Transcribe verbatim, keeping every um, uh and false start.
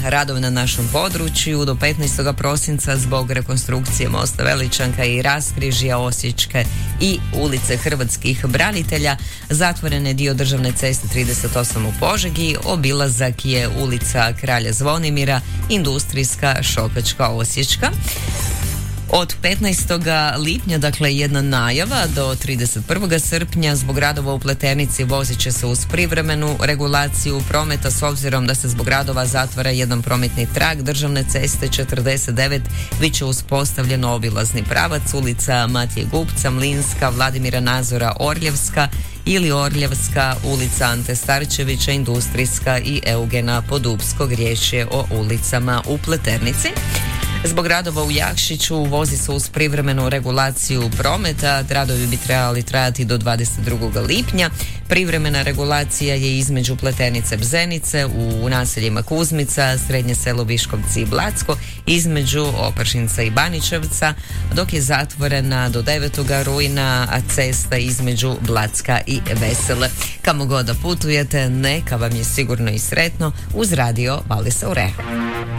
radove na našem području. Do petnaestog prosinca zbog rekonstrukcije mosta Veličanka i raskrižja Osječke i ulice Hrvatskih branitelja zatvoren je dio državne ceste trideset osam u Požegi. Obilazak je ulica Kralja Zvonimira, Industrijska, Šokačka, Osječka. Od petnaestog lipnja, dakle jedna najava, do trideset prvog srpnja zbog radova u Pleternici vozit će se uz privremenu regulaciju prometa s obzirom da se zbog radova zatvara jedan prometni trak državne ceste četrdeset devet, bit će uspostavljeno obilazni pravac ulica Matije Gupca, Mlinska, Vladimira Nazora, Orljevska ili Orljevska, ulica Ante Starčevića, Industrijska i Eugena Podupskog. Riječ je o ulicama u Pleternici. Zbog radova u Jakšiću vozi se uz privremenu regulaciju prometa. Radovi bi trebali trajati do dvadeset drugog lipnja. Privremena regulacija je između Pleternice Bzenice u naseljima Kuzmica, Srednje selo Viškovci i Blacko, između Opašinca i Baničevca, dok je zatvorena do devetog rujna, a cesta između Blacka i Vesele. Kamo god da putujete, neka vam je sigurno i sretno uz radio Valisa Ureha.